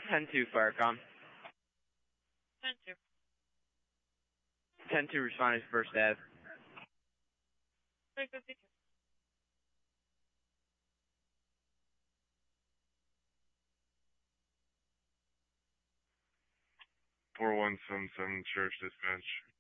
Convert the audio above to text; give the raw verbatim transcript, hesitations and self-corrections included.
ten two, Firecom. ten two. ten two responding to First Ave. three fifty-two. four one seven seven, Sheriff's Dispatch.